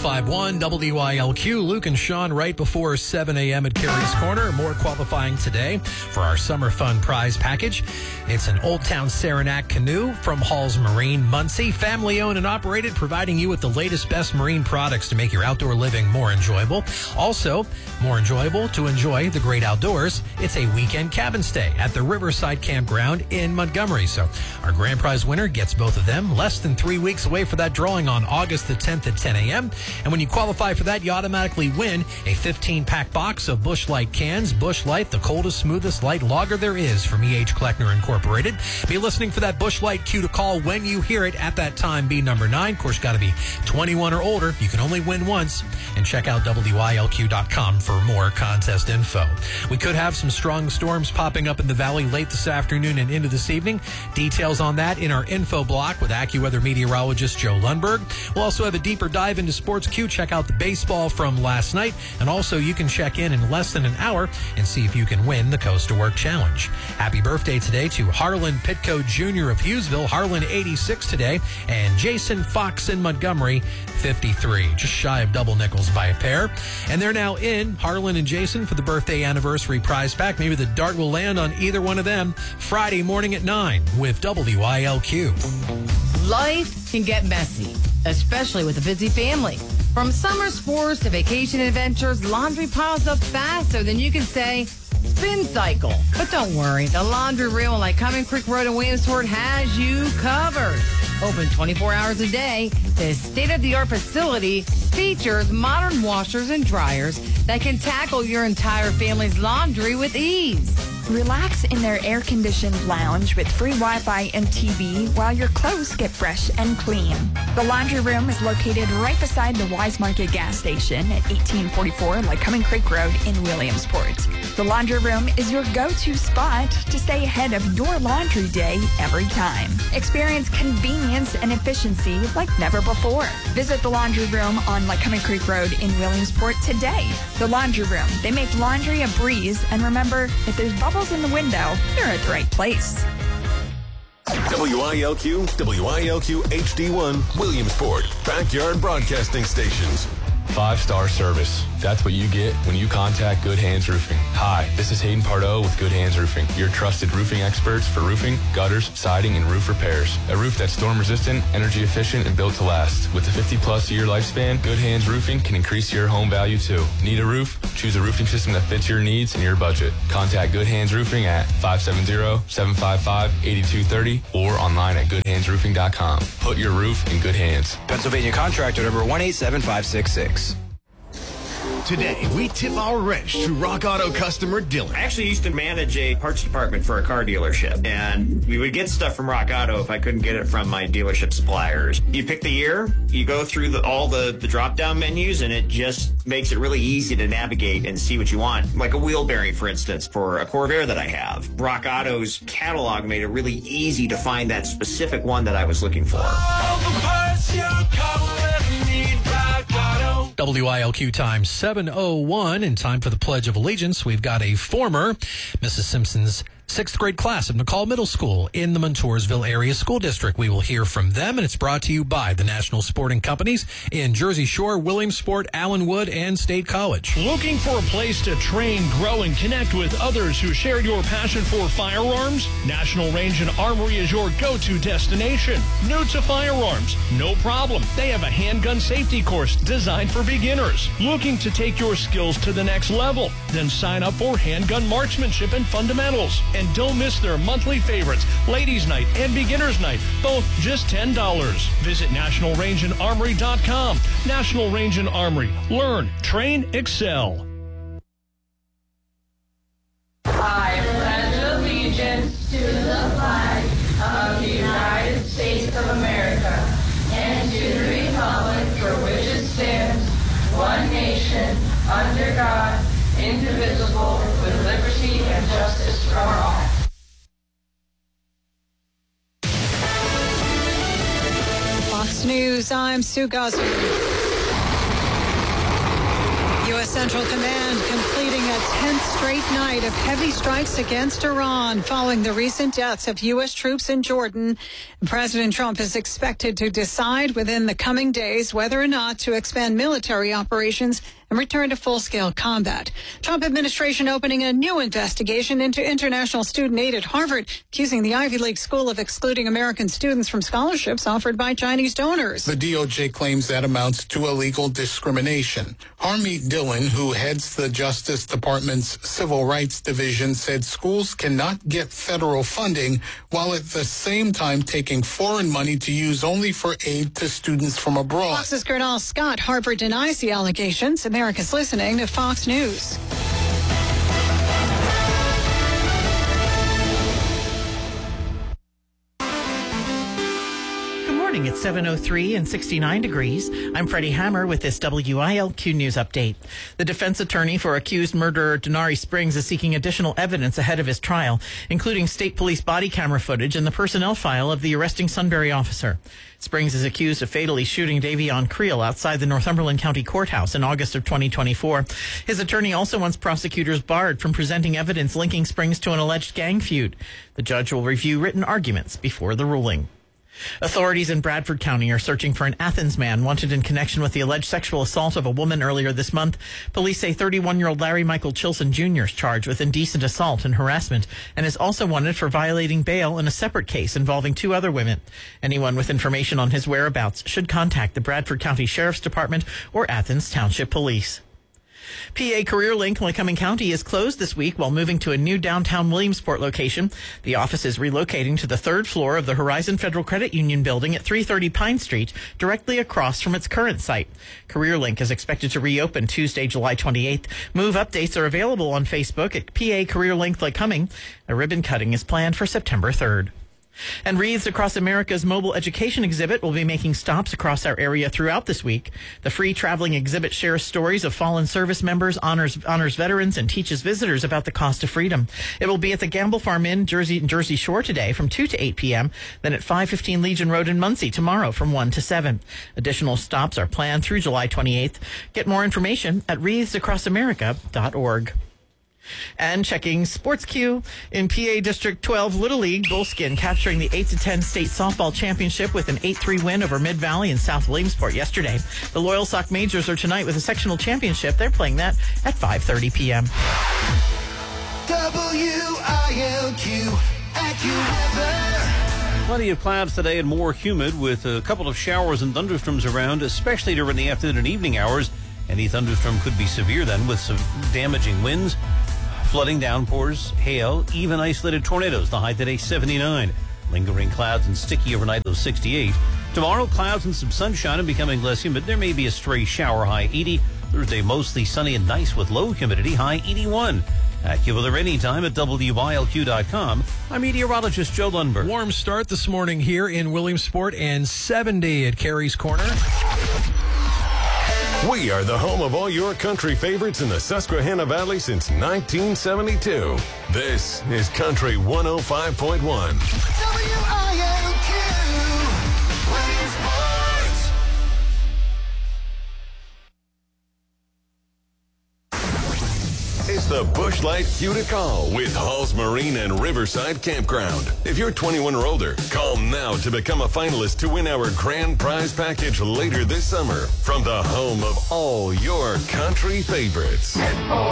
105.1 WILQ. Luke and Sean right before 7 a.m. at Carrie's Corner. More qualifying today for our Summer Fun prize package. It's an Old Town Saranac canoe from Halls Marine, Muncie. Family owned and operated, providing you with the latest, best marine products to make your outdoor living more enjoyable. Also, more enjoyable to enjoy the great outdoors. It's a weekend cabin stay at the Riverside Campground in Montgomery. So our grand prize winner gets both of them. Less than 3 weeks away for that drawing on August the 10th at 10 a.m. And when you qualify for that, you automatically win a 15-pack box of Busch Light cans. Busch Light, the coldest, smoothest light lager there is from E.H. Kleckner Incorporated. Be listening for that Busch Light cue to call when you hear it. At that time, be number 9. Of course, got to be 21 or older. You can only win once. And check out WILQ.com for more contest info. We could have some strong storms popping up in the valley late this afternoon and into this evening. Details on that in our info block with AccuWeather meteorologist Joe Lundberg. We'll also have a deeper dive into Sports Q. Check out the baseball from last night. And also you can check in less than an hour and see if you can win the Coast to Work Challenge. Happy birthday today to Harlan Pitco Jr. of Hughesville. Harlan 86 today. And Jason Fox in Montgomery 53. Just shy of double nickels by a pair. And they're now in, Harlan and Jason, for the birthday anniversary prize pack. Maybe the dart will land on either one of them Friday morning at 9 with WILQ. Life can get messy, especially with a busy family. From summer sports to vacation adventures, laundry piles up faster than you can say, spin cycle. But don't worry, the laundry room on Lycoming Creek Road in Williamsport has you covered. Open 24 hours a day, this state-of-the-art facility features modern washers and dryers that can tackle your entire family's laundry with ease. Relax in their air-conditioned lounge with free Wi-Fi and TV while your clothes get fresh and clean. The laundry room is located right beside the Wise Market gas station at 1844 Lycoming Creek Road in Williamsport. The laundry room is your go-to spot to stay ahead of your laundry day every time. Experience convenience and efficiency like never before. Visit the laundry room on Lycoming Creek Road in Williamsport today. The laundry room, they make laundry a breeze, and remember, if there's bubbles in the window, you're at the right place. WILQ, WILQ HD1, Williamsport, backyard broadcasting stations. 5-star service. That's what you get when you contact Good Hands Roofing. Hi, this is Hayden Pardo with Good Hands Roofing, your trusted roofing experts for roofing, gutters, siding, and roof repairs. A roof that's storm resistant, energy efficient, and built to last. With a 50-plus year lifespan, Good Hands Roofing can increase your home value too. Need a roof? Choose a roofing system that fits your needs and your budget. Contact Good Hands Roofing at 570-755-8230 or online at goodhandsroofing.com. Put your roof in good hands. Pennsylvania contractor number 187566. Today, we tip our wrench to Rock Auto customer Dylan. I actually used to manage a parts department for a car dealership, and we would get stuff from Rock Auto if I couldn't get it from my dealership suppliers. You pick the year, you go through all the drop-down menus, and it just makes it really easy to navigate and see what you want. Like a wheel bearing, for instance, for a Corvair that I have. Rock Auto's catalog made it really easy to find that specific one that I was looking for. All the parts your car will ever need, Rock Auto. WILQ time 7:01, and time for the Pledge of Allegiance. We've got a former Mrs. Simpson's 6th grade class of McCall Middle School in the Montoursville Area School District. We will hear from them, and it's brought to you by the National Sporting Companies in Jersey Shore, Williamsport, Allenwood, and State College. Looking for a place to train, grow, and connect with others who share your passion for firearms? National Range and Armory is your go-to destination. New to firearms? No problem. They have a handgun safety course designed for beginners. Looking to take your skills to the next level? Then sign up for handgun marksmanship and fundamentals. And don't miss their monthly favorites, Ladies Night and Beginner's Night, both just $10. Visit nationalrangeandarmory.com. National Range and Armory. Learn, train, excel. I pledge allegiance to the flag of the United States of America and to the republic for which it stands, one nation, under God, indivisible, with liberty and justice for all. Fox News, I'm Sue Gosman. U.S. Central Command completing a 10th straight night of heavy strikes against Iran following the recent deaths of U.S. troops in Jordan. President Trump is expected to decide within the coming days whether or not to expand military operations and return to full-scale combat. Trump administration opening a new investigation into international student aid at Harvard, accusing the Ivy League school of excluding American students from scholarships offered by Chinese donors. The DOJ claims that amounts to illegal discrimination. Harmeet Dillon, who heads the Justice Department's Civil Rights Division, said schools cannot get federal funding while at the same time taking foreign money to use only for aid to students from abroad. Fox's Gernal Scott. Harvard denies the allegations. America's listening to Fox News. It's 7:03 and 69 degrees. I'm Freddie Hammer with this WILQ News update. The defense attorney for accused murderer Denari Springs is seeking additional evidence ahead of his trial, including state police body camera footage and the personnel file of the arresting Sunbury officer. Springs is accused of fatally shooting Davion Creel outside the Northumberland County Courthouse in August of 2024. His attorney also wants prosecutors barred from presenting evidence linking Springs to an alleged gang feud. The judge will review written arguments before the ruling. Authorities in Bradford County are searching for an Athens man wanted in connection with the alleged sexual assault of a woman earlier this month. Police say 31-year-old Larry Michael Chilson Jr. is charged with indecent assault and harassment and is also wanted for violating bail in a separate case involving two other women. Anyone with information on his whereabouts should contact the Bradford County Sheriff's Department or Athens Township Police. PA CareerLink Lycoming County is closed this week while moving to a new downtown Williamsport location. The office is relocating to the third floor of the Horizon Federal Credit Union building at 330 Pine Street, directly across from its current site. CareerLink is expected to reopen Tuesday, July 28th. Move updates are available on Facebook at PA CareerLink Lycoming. A ribbon cutting is planned for September 3rd. And Wreaths Across America's mobile education exhibit will be making stops across our area throughout this week. The free traveling exhibit shares stories of fallen service members, honors veterans, and teaches visitors about the cost of freedom. It will be at the Gamble Farm Inn, Jersey Shore today from 2 to 8 p.m., then at 515 Legion Road in Muncie tomorrow from 1 to 7. Additional stops are planned through July 28th. Get more information at wreathsacrossamerica.org. And checking Sports Q in PA District 12 Little League, Bullskin capturing the 8-10 state softball championship with an 8-3 win over Mid Valley and South Williamsport yesterday. The Loyal Sock Majors are tonight with a sectional championship. They're playing that at 5:30 p.m. WILQ AccuWeather. Plenty of clouds today and more humid with a couple of showers and thunderstorms around, especially during the afternoon and evening hours. Any thunderstorm could be severe then with some damaging winds. Flooding, downpours, hail, even isolated tornadoes. The high today, 79. Lingering clouds and sticky overnight, those 68. Tomorrow, clouds and some sunshine and becoming less humid. There may be a stray shower, high 80. Thursday, mostly sunny and nice with low humidity, high 81. AccuWeather anytime at WILQ.com. I'm meteorologist Joe Lundberg. Warm start this morning here in Williamsport and 70 at Carey's Corner. We are the home of all your country favorites in the Susquehanna Valley since 1972. This is Country 105.1. WILQ Williamsport. It's the Busch Light Q to Call with Halls Marine and Riverside Campground. If you're 21 or older, call now to become a finalist to win our grand prize package later this summer from the home of all your country favorites.